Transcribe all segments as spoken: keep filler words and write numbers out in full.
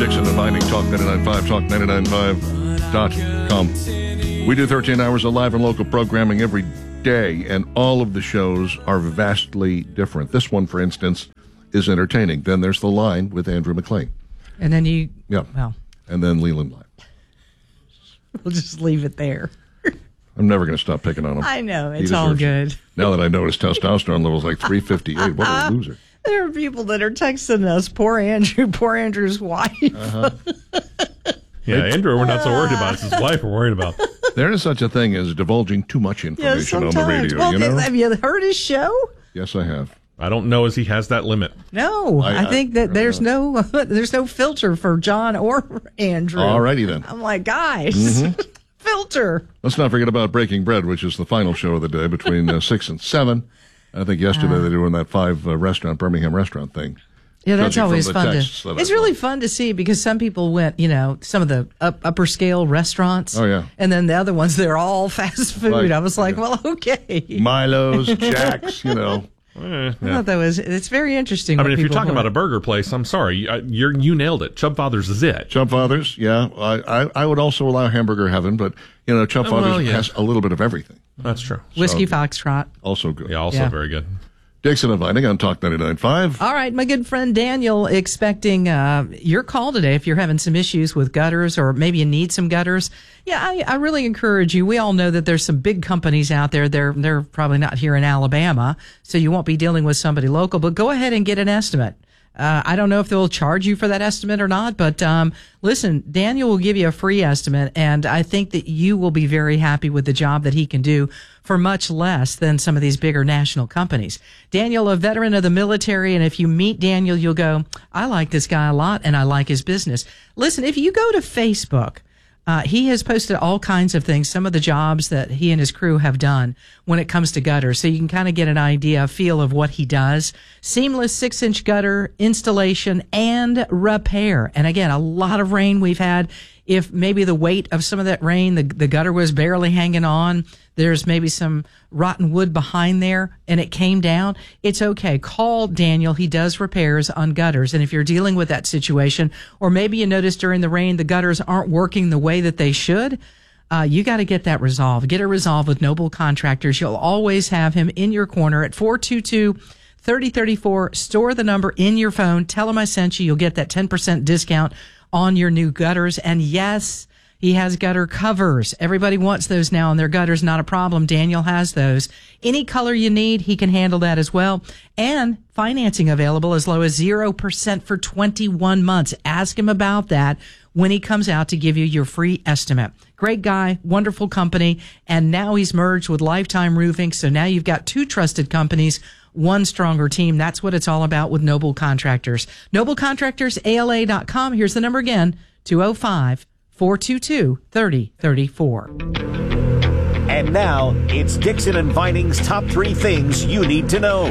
Dixon and Vining, Talk ninety-nine point five, talk ninety-nine point five dot com. We do thirteen hours of live and local programming every day, and all of the shows are vastly different. This one, for instance, is entertaining. Then there's The Line with Andrew McLean. And then you... Yeah. Well. And then Leland Live. We'll just leave it there. I'm never going to stop picking on him. I know. It's all good. It. Now that I know his testosterone level is like three fifty-eight, what a loser. There are people that are texting us, poor Andrew, poor Andrew's wife. Uh-huh. Yeah, Andrew, we're not so worried about. It's his wife we're worried about. There is such a thing as divulging too much information yeah, on the radio. Well, you know? Have you heard his show? Yes, I have. I don't know as he has that limit. No, I, I think that I, there's no there's no filter for John or Andrew. All righty then. I'm like, guys, mm-hmm. filter. Let's not forget about Breaking Bread, which is the final show of the day between uh, six and seven. I think yesterday uh, they were doing that five uh, restaurant Birmingham restaurant thing. Yeah, that's always fun to. It's really fun to see because some people went, you know, some of the up, upper scale restaurants. Oh yeah, and then the other ones they're all fast food. Like, I was like, yeah. well, okay, Milo's, Jack's, you know. Eh, yeah. I thought that was it's very interesting. I mean, if you're talking want. about a burger place, I'm sorry, you you're, you nailed it. Chubb Fathers is it. Chubb Fathers, yeah. I, I I would also allow Hamburger Heaven, but you know, Chubb oh, Fathers well, yeah. has a little bit of everything. That's true. Whiskey so, Foxtrot, also good. Yeah, also yeah. very good. Dixon and Vining on Talk ninety-nine point five. All right, my good friend Daniel, expecting uh, your call today if you're having some issues with gutters or maybe you need some gutters. Yeah, I, I really encourage you. We all know that there's some big companies out there. They're they're probably not here in Alabama, so you won't be dealing with somebody local. But go ahead and get an estimate. Uh, I don't know if they'll charge you for that estimate or not, but um, listen, Daniel will give you a free estimate, and I think that you will be very happy with the job that he can do for much less than some of these bigger national companies. Daniel, a veteran of the military, and if you meet Daniel, you'll go, I like this guy a lot, and I like his business. Listen, if you go to Facebook, Uh, he has posted all kinds of things, some of the jobs that he and his crew have done when it comes to gutters. So you can kind of get an idea, a feel of what he does. Seamless six inch gutter installation and repair. And again, a lot of rain we've had. If maybe the weight of some of that rain, the, the gutter was barely hanging on, there's maybe some rotten wood behind there and it came down, it's okay. Call Daniel. He does repairs on gutters. And if you're dealing with that situation, or maybe you notice during the rain the gutters aren't working the way that they should, uh, you got to get that resolved. Get it resolved with Noble Contractors. You'll always have him in your corner at four two two, three oh three four. Store the number in your phone. Tell him I sent you. You'll get that ten percent discount on your new gutters. And yes, he has gutter covers. Everybody wants those now on their gutters. Not a problem. Daniel has those. Any color you need, he can handle that as well. And financing available as low as zero percent for twenty-one months. Ask him about that when he comes out to give you your free estimate. Great guy, wonderful company, and now he's merged with Lifetime Roofing. So now you've got two trusted companies, one stronger team. That's what it's all about with Noble Contractors. Noble Contractors A L A dot com. Here's the number again, two oh five, four two two, three oh three four. And now, it's Dixon and Vining's top three things you need to know.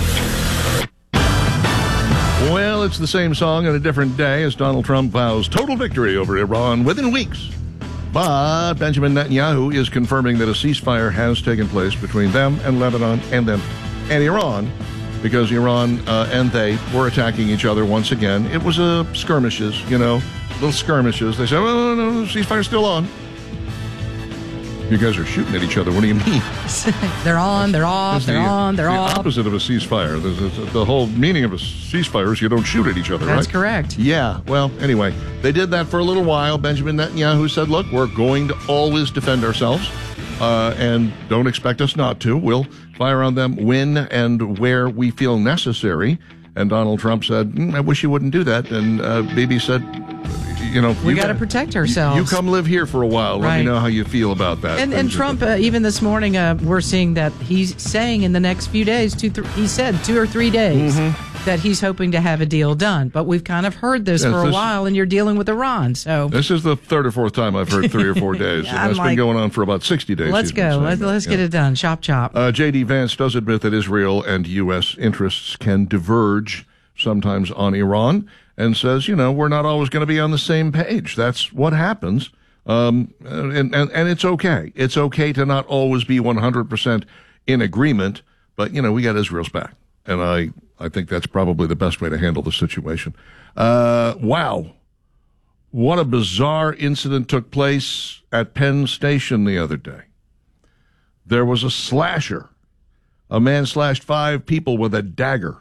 Well, it's the same song on a different day as Donald Trump vows total victory over Iran within weeks. But Benjamin Netanyahu is confirming that a ceasefire has taken place between them and Lebanon and them and Iran, because Iran uh, and they were attacking each other once again. It was a uh, skirmishes, you know, little skirmishes. They said, oh, no, no, ceasefire's still on. You guys are shooting at each other. What do you mean? They're on, they're off, they're the, on, they're the off. The opposite of a ceasefire. The, the, the whole meaning of a ceasefire is you don't shoot at each other, That's right? That's correct. Yeah. Well, anyway, they did that for a little while. Benjamin Netanyahu said, look, we're going to always defend ourselves, uh, and don't expect us not to. We'll fire on them when and where we feel necessary. And Donald Trump said, mm, I wish you wouldn't do that. And uh, Bibi said, you know, we got to protect ourselves. You, you come live here for a while. Let right. me know how you feel about that. And, and Trump, uh, even this morning, uh, we're seeing that he's saying in the next few days, two, th- he said two or three days, mm-hmm. that he's hoping to have a deal done. But we've kind of heard this yes, for a this, while, and you're dealing with Iran. So this is the third or fourth time I've heard three or four days. yeah, and that's like, been going on for about sixty days. Let's go. Let's, let's yeah. get it done. Chop, chop. Uh, J D. Vance does admit that Israel and U S interests can diverge sometimes on Iran, and says, you know, we're not always going to be on the same page. That's what happens. Um, and, and, and it's okay. It's okay to not always be one hundred percent in agreement, but, you know, we got Israel's back. And I, I think that's probably the best way to handle the situation. Uh, wow. What a bizarre incident took place at Penn Station the other day. There was a slasher. A man slashed five people with a dagger.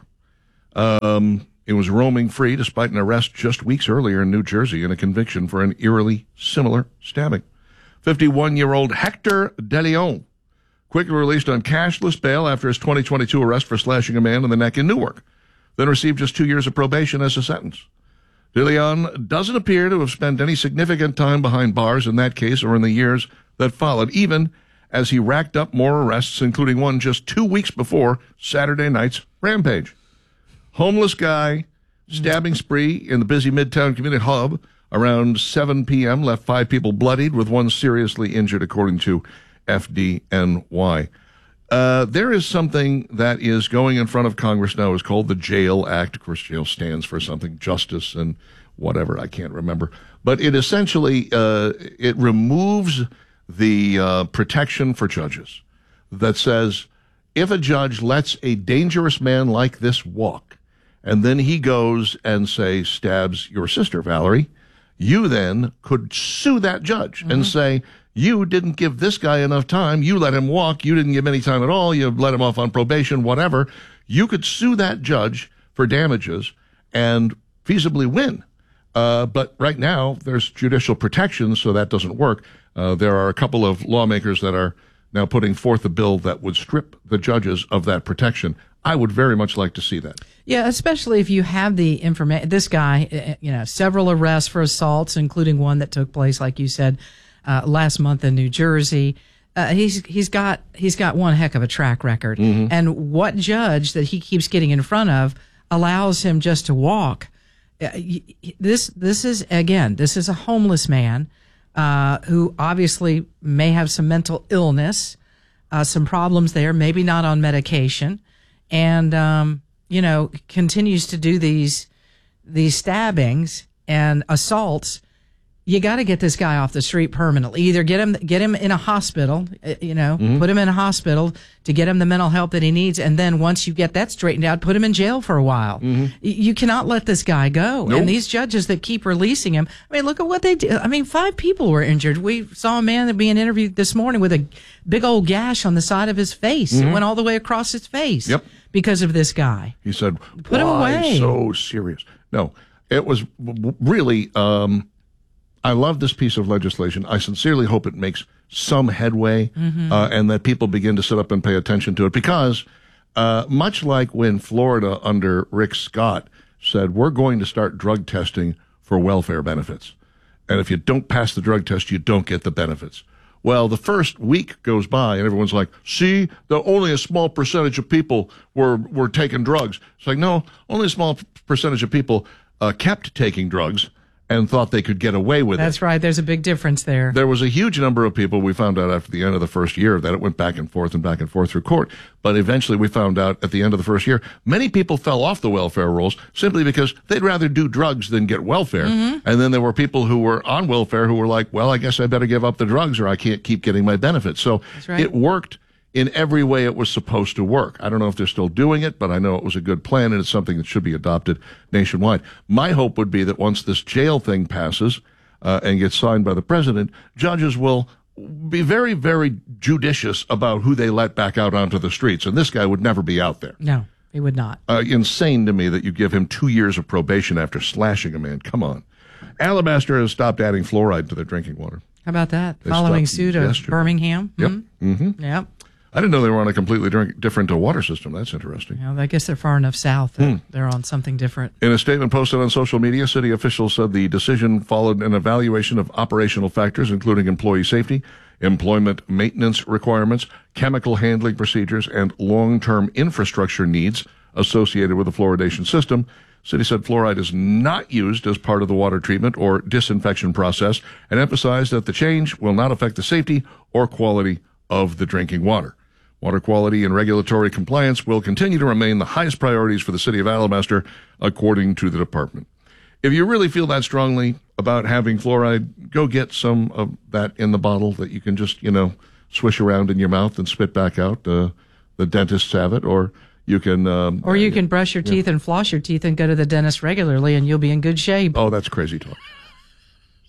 Um, it was roaming free despite an arrest just weeks earlier in New Jersey and a conviction for an eerily similar stabbing. fifty-one-year-old Hector De Leon quickly released on cashless bail after his twenty twenty-two arrest for slashing a man in the neck in Newark, then received just two years of probation as a sentence. De Leon doesn't appear to have spent any significant time behind bars in that case or in the years that followed, even as he racked up more arrests, including one just two weeks before Saturday night's rampage. Homeless guy, stabbing spree in the busy Midtown community hub around seven p.m. left five people bloodied with one seriously injured, according to F D N Y. Uh, there is something that is going in front of Congress now. It's called the Jail Act. Of course, jail stands for something, justice and whatever, I can't remember. But it essentially, uh, it removes the uh, protection for judges that says if a judge lets a dangerous man like this walk, and then he goes and, say, stabs your sister, Valerie, you then could sue that judge mm-hmm. and say, you didn't give this guy enough time. You let him walk. You didn't give him any time at all. You let him off on probation, whatever. You could sue that judge for damages and feasibly win. Uh, but right now, there's judicial protection, so that doesn't work. Uh, there are a couple of lawmakers that are now putting forth a bill that would strip the judges of that protection. I would very much like to see that. Yeah, especially if you have the information. This guy, you know, several arrests for assaults, including one that took place, like you said, uh, last month in New Jersey. Uh, he's he's got he's got one heck of a track record. Mm-hmm. And what judge that he keeps getting in front of allows him just to walk? Uh, this this is again, this is a homeless man uh, who obviously may have some mental illness, uh, some problems there, maybe not on medication. And, um, you know, continues to do these, these stabbings and assaults. You got to get this guy off the street permanently. Either get him, get him in a hospital, you know, mm-hmm. put him in a hospital to get him the mental help that he needs. And then once you get that straightened out, put him in jail for a while. Mm-hmm. You cannot let this guy go. Nope. And these judges that keep releasing him, I mean, look at what they did. I mean, five people were injured. We saw a man being interviewed this morning with a big old gash on the side of his face. Mm-hmm. It went all the way across his face. Yep. Because of this guy. He said, put him away. So serious. No, it was really, um, I love this piece of legislation. I sincerely hope it makes some headway mm-hmm. uh, and that people begin to sit up and pay attention to it because uh, much like when Florida under Rick Scott said, we're going to start drug testing for welfare benefits. And if you don't pass the drug test, you don't get the benefits. Well, the first week goes by and everyone's like, see, the only a small percentage of people were, were taking drugs. It's like, no, only a small percentage of people uh, kept taking drugs and thought they could get away with That's it. That's right. There's a big difference there. There was a huge number of people, we found out after the end of the first year that it went back and forth and back and forth through court. But eventually we found out at the end of the first year, many people fell off the welfare rolls simply because they'd rather do drugs than get welfare. Mm-hmm. And then there were people who were on welfare who were like, well, I guess I better give up the drugs or I can't keep getting my benefits. So right. It worked in every way it was supposed to work. I don't know if they're still doing it, but I know it was a good plan and it's something that should be adopted nationwide. My hope would be that once this jail thing passes uh, and gets signed by the president, judges will be very, very judicious about who they let back out onto the streets. And this guy would never be out there. No, he would not. Uh, insane to me that you give him two years of probation after slashing a man. Come on. Alabaster has stopped adding fluoride to their drinking water. How about that? They Following suit of yesterday. Birmingham. Yep. Mm-hmm. Mm-hmm. Yep. I didn't know they were on a completely drink, different uh, water system. That's interesting. Yeah, I guess they're far enough south that mm. they're on something different. In a statement posted on social media, city officials said the decision followed an evaluation of operational factors, including employee safety, employment maintenance requirements, chemical handling procedures, and long-term infrastructure needs associated with the fluoridation system. City said fluoride is not used as part of the water treatment or disinfection process and emphasized that the change will not affect the safety or quality of the drinking water. Water quality and regulatory compliance will continue to remain the highest priorities for the city of Alabaster, according to the department. If you really feel that strongly about having fluoride, go get some of that in the bottle that you can just, you know, swish around in your mouth and spit back out. Uh, the dentists have it, or you can... Um, or you can brush your teeth yeah. and floss your teeth and go to the dentist regularly, and you'll be in good shape. Oh, that's crazy talk.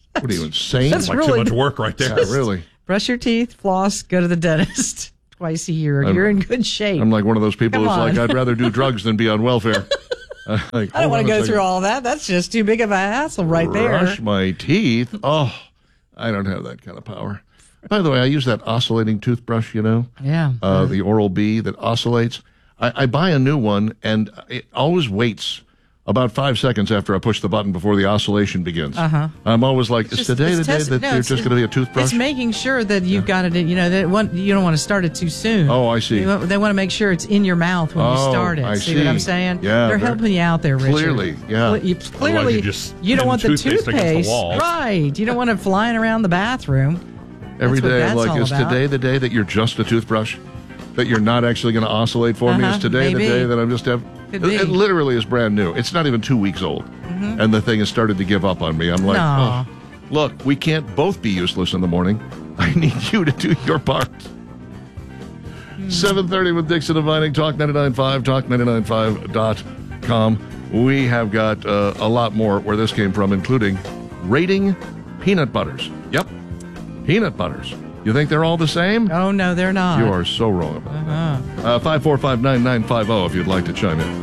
What are you, insane? That's Like really- too much work right there. Yeah, really. Brush your teeth, floss, go to the dentist twice a year. I'm- You're in good shape. I'm like one of those people Come who's like, on. I'd rather do drugs than be on welfare. Uh, like, I don't hold want on to a go second. through all that. That's just too big of a hassle right there. Brush my teeth. Oh, I don't have that kind of power. By the way, I use that oscillating toothbrush, you know, Yeah. uh, the Oral-B that oscillates. I, I buy a new one, and it always waits about five seconds after I push the button before the oscillation begins. Uh-huh. I'm always like, is Just- today the it's day test- that no, you're it's- just going to be a toothbrush? It's making sure that you've got it in, you know, that one, you don't want to start it too soon. Oh, I see. They want, they want to make sure it's in your mouth when you Oh, start it. I see, what I'm see. saying? Yeah, They're they're- helping you out there, Richard. Clearly, yeah. Cle- you- Clearly, you just you don't pin want the toothpaste toothpaste. against the wall. Right. You don't want it flying around the bathroom. Every That's what day, that's like, all is about. today the day that you're just a toothbrush? That you're not actually going to oscillate for me? Uh-huh, Is today maybe. the day that I'm just have? Could It, be. it literally is brand new. It's not even two weeks old, and the thing has started to give up on me. I'm like, No. oh, look, we can't both be useless in the morning. I need you to do your part. seven thirty with Dixon and Vining, Talk ninety-nine point five, talk ninety-nine point five dot com. We have got uh, a lot more where this came from, including rating peanut butters. Yep, peanut butters. You think they're all the same? Oh, no, they're not. You are so wrong about that. Uh, five four five, nine nine five zero if you'd like to chime in.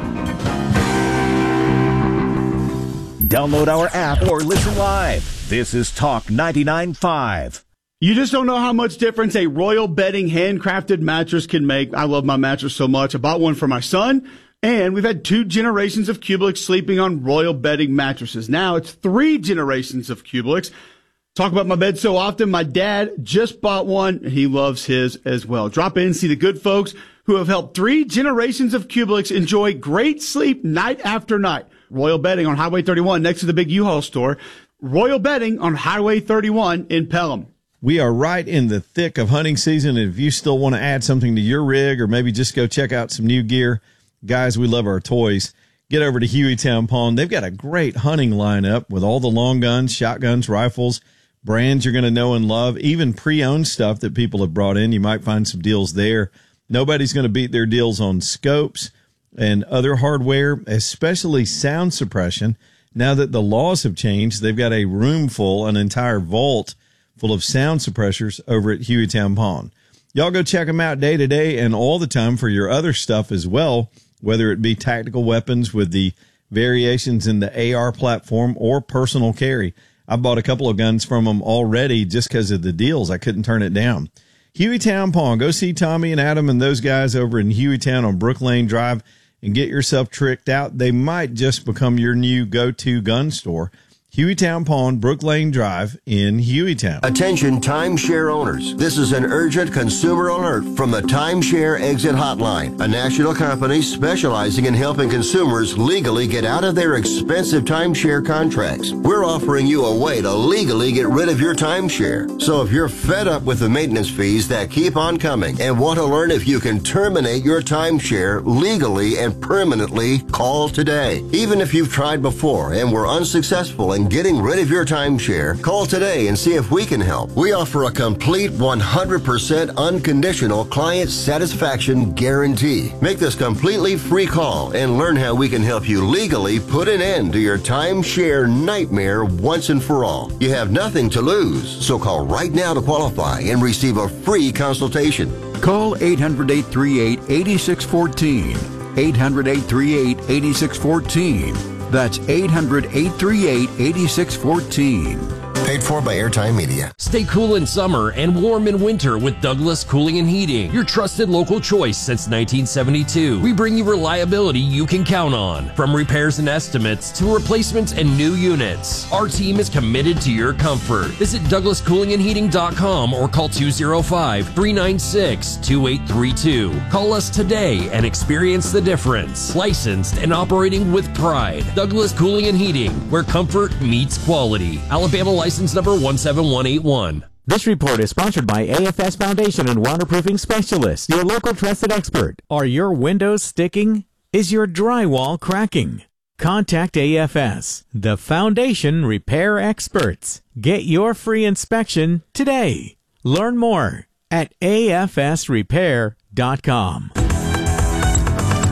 Download our app or listen live. This is Talk ninety-nine point five. You just don't know how much difference a Royal Bedding handcrafted mattress can make. I love my mattress so much. I bought one for my son, and we've had two generations of Kubelik sleeping on Royal Bedding mattresses. Now it's three generations of Kubeliks. Talk about my bed so often. My dad just bought one, and he loves his as well. Drop in, see the good folks who have helped three generations of Kubeliks enjoy great sleep night after night. Royal Bedding on Highway thirty-one next to the big U-Haul store. Royal Bedding on Highway thirty-one in Pelham. We are right in the thick of hunting season. And if you still want to add something to your rig or maybe just go check out some new gear, guys, we love our toys. Get over to Hueytown Pawn. They've got a great hunting lineup with all the long guns, shotguns, rifles, brands you're going to know and love, even pre-owned stuff that people have brought in. You might find some deals there. Nobody's going to beat their deals on scopes and other hardware, especially sound suppression. Now that the laws have changed, they've got a room full, an entire vault full of sound suppressors over at Hueytown Pawn. Y'all go check them out day to day and all the time for your other stuff as well, whether it be tactical weapons with the variations in the A R platform or personal carry. I bought a couple of guns from them already just because of the deals. I couldn't turn it down. Hueytown Pawn. Go see Tommy and Adam and those guys over in Hueytown on Brook Lane Drive and get yourself tricked out. They might just become your new go-to gun store. Hueytown Pawn, Brook Lane Drive in Hueytown. Attention timeshare owners. This is an urgent consumer alert from the Timeshare Exit Hotline, a national company specializing in helping consumers legally get out of their expensive timeshare contracts. We're offering you a way to legally get rid of your timeshare. So if you're fed up with the maintenance fees that keep on coming and want to learn if you can terminate your timeshare legally and permanently, call today. Even if you've tried before and were unsuccessful in getting rid of your timeshare, call today and see if we can help. We offer a complete one hundred percent unconditional client satisfaction guarantee. Make this completely free call and learn how we can help you legally put an end to your timeshare nightmare once and for all. You have nothing to lose, so call right now to qualify and receive a free consultation. Call eight hundred, eight three eight, eight six one four. eight hundred, eight three eight, eight six one four. That's eight hundred, eight three eight, eight six one four. Paid for by Airtime Media. Stay cool in summer and warm in winter with Douglas Cooling and Heating, your trusted local choice since nineteen seventy-two. We bring you reliability you can count on. From repairs and estimates to replacements and new units, our team is committed to your comfort. Visit douglas cooling and heating dot com or call two oh five, three nine six, two eight three two. Call us today and experience the difference. Licensed and operating with pride. Douglas Cooling and Heating, where comfort meets quality. Alabama license number one seven one eight one. This report is sponsored by A F S Foundation and Waterproofing Specialist, your local trusted expert. Are your windows sticking? Is your drywall cracking? Contact A F S, the Foundation Repair Experts. Get your free inspection today. Learn more at A F S repair dot com.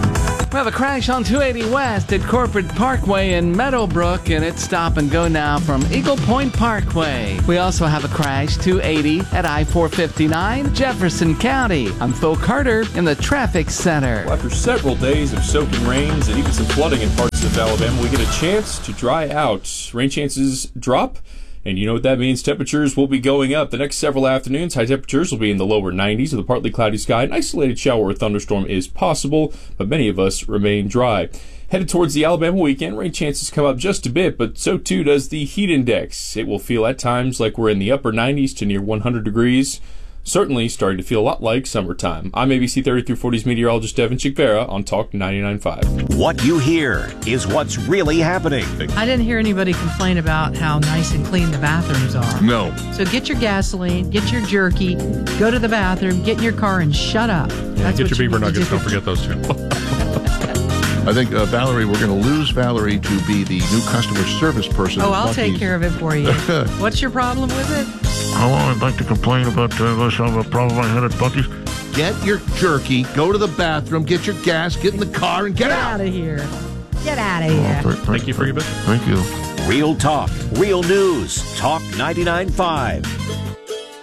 We have a crash on two eighty West at Corporate Parkway in Meadowbrook, and it's stop and go now from Eagle Point Parkway. We also have a crash two eighty at I four fifty-nine, Jefferson County. I'm Phil Carter in the Traffic Center. Well, after several days of soaking rains and even some flooding in parts of Alabama, we get a chance to dry out. Rain chances drop. And you know what that means. Temperatures will be going up. The next several afternoons, high temperatures will be in the lower nineties with a partly cloudy sky. An isolated shower or thunderstorm is possible, but many of us remain dry. Headed towards the Alabama weekend, rain chances come up just a bit, but so too does the heat index. It will feel at times like we're in the upper nineties to near one hundred degrees. Certainly starting to feel a lot like summertime. I'm A B C thirty through forty's meteorologist Devin Chikvera on Talk ninety-nine point five. What you hear is what's really happening. I didn't hear anybody complain about how nice and clean the bathrooms are. No. So get your gasoline, get your jerky, go to the bathroom, get in your car, and shut up. Yeah, That's get what your you beaver need to nuggets. do. Don't forget those two. I think, uh, Valerie, we're going to lose Valerie to be the new customer service person. Oh, at I'll take Buc-ee's. care of it for you. What's your problem with it? Oh, I'd like to complain about uh, some of a problem I had at Buc-ee's. Get your jerky, go to the bathroom, get your gas, get in the car, and get, Get out. out of here. Get out of here. Oh, th- Thank you for your business. Thank you. Real talk, real news. Talk ninety-nine point five.